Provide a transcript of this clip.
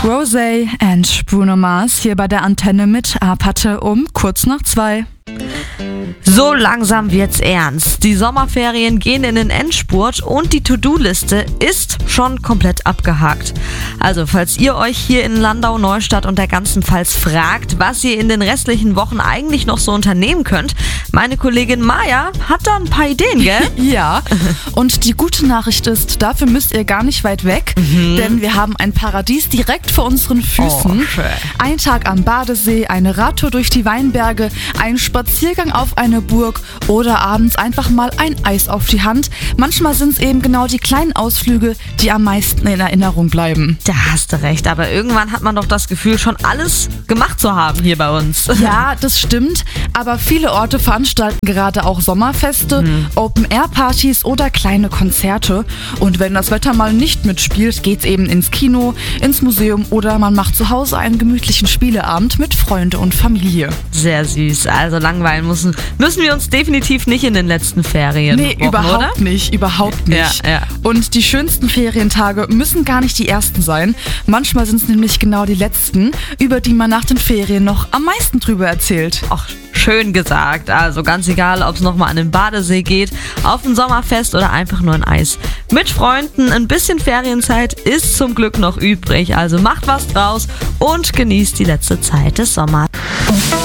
Rosé and Bruno Mars hier bei der Antenne mit Apate um kurz nach 2. So langsam wird's ernst. Die Sommerferien gehen in den Endspurt und die To-Do-Liste ist schon komplett abgehakt. Also, falls ihr euch hier in Landau, Neustadt und der ganzen Pfalz fragt, was ihr in den restlichen Wochen eigentlich noch so unternehmen könnt, meine Kollegin Maja hat da ein paar Ideen, gell? Ja, und die gute Nachricht ist, dafür müsst ihr gar nicht weit weg, denn wir haben ein Paradies direkt vor unseren Füßen. Oh, schön. Ein Tag am Badesee, eine Radtour durch die Weinberge, ein Spaziergang auf eine Burg oder abends einfach mal ein Eis auf die Hand. Manchmal sind es eben genau die kleinen Ausflüge, die am meisten in Erinnerung bleiben. Da hast du recht, aber irgendwann hat man doch das Gefühl, schon alles gemacht zu haben hier bei uns. Ja, das stimmt, aber viele Orte veranstalten gerade auch Sommerfeste, Open-Air-Partys oder kleine Konzerte. Und wenn das Wetter mal nicht mitspielt, geht's eben ins Kino, ins Museum oder man macht zu Hause einen gemütlichen Spieleabend mit Freunde und Familie. Sehr süß, also langweilen müssen wir uns definitiv nicht in den letzten Ferien. Nee, überhaupt nicht. Ja. Und die schönsten Ferientage müssen gar nicht die ersten sein. Manchmal sind es nämlich genau die letzten, über die man nach den Ferien noch am meisten drüber erzählt. Ach, schön gesagt. Also ganz egal, ob es nochmal an den Badesee geht, auf ein Sommerfest oder einfach nur ein Eis. Mit Freunden, ein bisschen Ferienzeit ist zum Glück noch übrig. Also macht was draus und genießt die letzte Zeit des Sommers.